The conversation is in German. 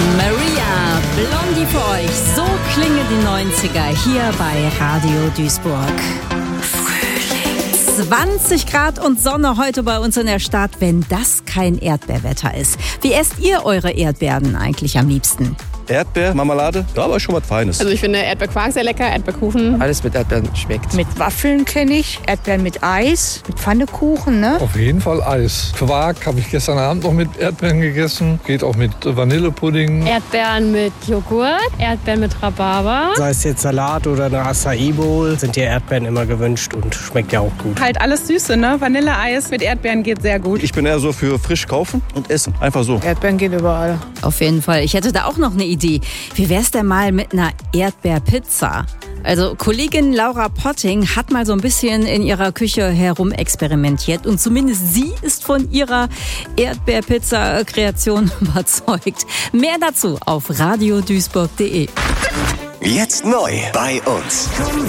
Maria, Blondie für euch. So klingen die 90er hier bei Radio Duisburg. 20 Grad und Sonne heute bei uns in der Stadt, wenn das kein Erdbeerwetter ist. Wie esst ihr eure Erdbeeren eigentlich am liebsten? Erdbeer, Marmelade, ja, aber schon was Feines. Also ich finde Erdbeerquark sehr lecker, Erdbeerkuchen. Alles mit Erdbeeren schmeckt. Mit Waffeln kenne ich, Erdbeeren mit Eis, mit Pfannekuchen, ne? Auf jeden Fall Eis. Quark habe ich gestern Abend noch mit Erdbeeren gegessen. Geht auch mit Vanillepudding. Erdbeeren mit Joghurt, Erdbeeren mit Rhabarber. Sei es jetzt Salat oder eine Acai Bowl, sind die Erdbeeren immer gewünscht und schmeckt ja auch gut. Halt alles Süße, ne? Vanilleeis mit Erdbeeren geht sehr gut. Ich bin eher so für frisch kaufen und essen. Einfach so. Erdbeeren gehen überall. Auf jeden Fall. Ich hätte da auch noch eine Idee. Wie wär's denn mal mit einer Erdbeerpizza? Also Kollegin Laura Potting hat mal so ein bisschen in ihrer Küche herumexperimentiert und zumindest sie ist von ihrer Erdbeerpizza-Kreation überzeugt. Mehr dazu auf radioduisburg.de. Jetzt neu bei uns.